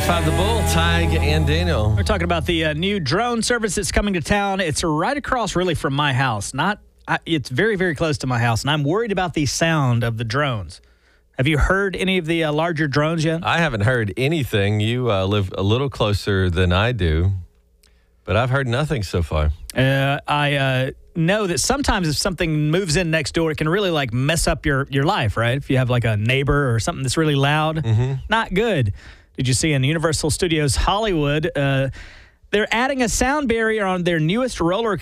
95 The Bull, Tig and Daniel. We're talking about the new drone service that's coming to town. It's right across, really, from my house. It's very, very close to my house, and I'm worried about the sound of the drones. Have you heard any of the larger drones yet? I haven't heard anything. You live a little closer than I do, but I've heard nothing so far. I know that sometimes if something moves in next door, it can really like mess up your life, right? If you have like a neighbor or something that's really loud, not good. Did you see in Universal Studios Hollywood, they're adding a sound barrier on their newest roller